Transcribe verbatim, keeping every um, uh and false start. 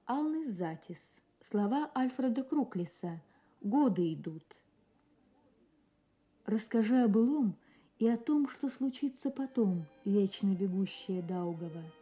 Алнес Затис. Слова Альфреда Круклиса. Годы идут. Расскажи о былом и о том, что случится потом, вечно бегущая Даугава.